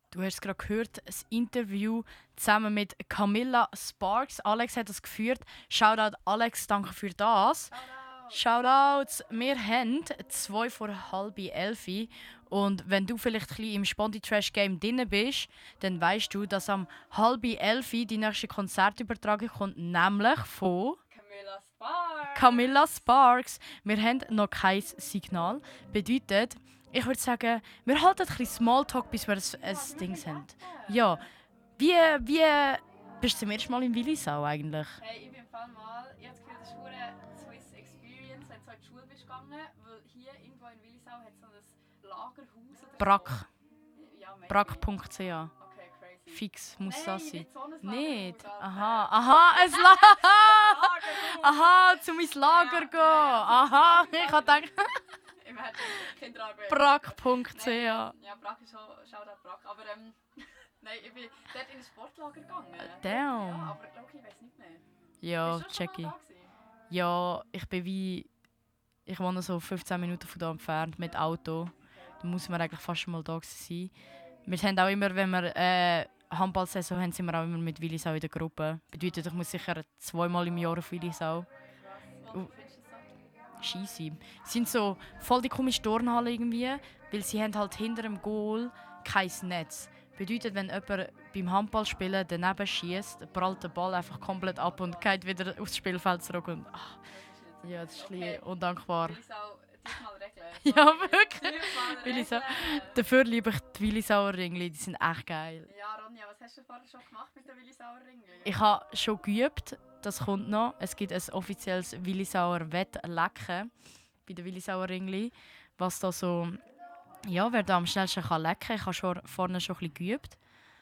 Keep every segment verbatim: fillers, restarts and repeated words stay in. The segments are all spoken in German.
Du hast gerade gehört, das Interview zusammen mit Camilla Sparks. Alex hat das geführt. Shoutout Alex, danke für das. Shoutouts. Wir haben zwei vor halb elf. Und wenn du vielleicht ein bisschen im Sponti-Trash-Game drin bist, dann weißt du, dass am halb elf die nächste Konzertübertragung kommt, nämlich von Camilla Sparks. Camilla Sparks. Wir haben noch kein Signal. Bedeutet, ich würde sagen, wir halten ein bisschen Smalltalk, bis wir ein, ein Ding haben. Ja, wie, wie bist du zum ersten Mal in Willisau eigentlich? Hey, ich bin im Fall mal, ich habe das Gefühl, das ist eine Swiss Experience, wenn du in die Schule bist gegangen, weil hier irgendwo in Willisau hat so ein Lagerhaus oder Brack. so. Ja, maybe. Brack punkt c h. Okay, crazy. Fix muss Nein, das sein. nicht so ein Nicht? Lagerhaus, Aha, Alter. aha, ein Lager! Lagerhaus. Aha, zu meinem Lager Ja, gehen! ja, ja, Aha, zum ich habe gedacht, Ich hätte Kinderarbeit. brack punkt c h. Ja, Brack ist schon, Shoutout Brack. Aber ähm, nein, ich bin dort in ein Sportlager gegangen. Damn. Ja, aber Loki, ich weiß nicht mehr. Ja, Bist du schon Jackie. mal da gewesen? Ja, ich bin wie... Ich wohne so fünfzehn Minuten von hier entfernt mit Auto. Da muss man eigentlich fast schon mal da sein. Wir haben auch immer, wenn wir äh, Handballsaison haben, sind wir auch immer mit Willisau in der Gruppe. Bedeutet, ich muss sicher zweimal im Jahr auf Willisau. Krass. Und Uh. wie findest du das so? Scheisse. Sie sind so voll die komische Turnhalle irgendwie, weil sie haben halt hinter dem Goal kein Netz. Bedeutet, wenn jemand beim Handballspielen daneben schießt, prallt der Ball einfach komplett ab und geht wieder aufs Spielfeld zurück. Und, ach, ja, das ist ein bisschen Okay. undankbar. Willisau, diesmal regeln. Ja, wirklich. Diesmal Willisau. regeln. Dafür liebe ich die Willisauer Ringli, die sind echt geil. Ja, Ronja, was hast du vorher schon gemacht mit den Willisauer Ringli? Ich habe schon geübt, das kommt noch. Es gibt ein offizielles Willisauer Wettlecken bei den Willisauer Ringli. Was da so, ja, wer da am schnellsten kann lecken. Ich habe schon vorne schon ein bisschen geübt.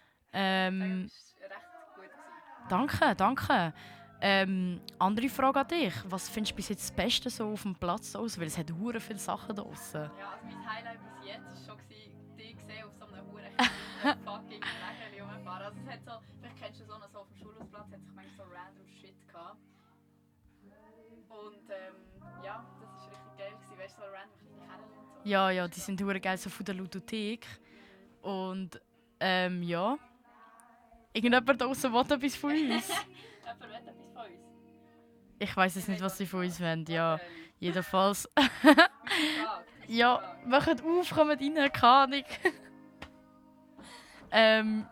Ähm, Das war recht gut gewesen. danke, danke. Ähm, andere Frage an dich. Was findest du bis jetzt das Beste so auf dem Platz aus? Weil es hat hure viele Sachen draussen. Ja, also mein Highlight bis jetzt war schon, gewesen, dich gesehen auf so einem huren fucking Lächeln rumfahren. Also es hat so, vielleicht kennst du so noch so auf dem Schulhausplatz, hat sich manchmal so random Shit gehabt. Und ähm, ja, das war richtig geil gewesen, weißt du, so random kleine Kerle und so. Ja, ja, die sind hure geil so von der Ludothek. Und ähm, ja. Irgendjemand da draussen will etwas von uns. Jemand will etwas von uns. Ich weiss jetzt nicht, was sie von uns wollen. Ja, Ähm, jedenfalls. Frage, Ja, Frage. macht auf, kommt rein, keine Ahnung. ähm.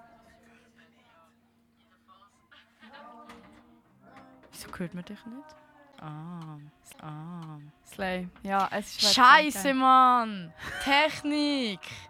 Wieso hört man dich nicht? Ah, ah. Slay. Ja, es ist Scheiße, Mann! Technik!